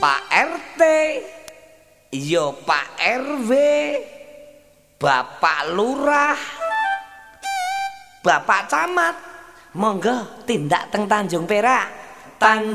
Pak RT, yo Pak RW, Bapak Lurah, Bapak Camat, monggo tindak teng Tanjung Perak.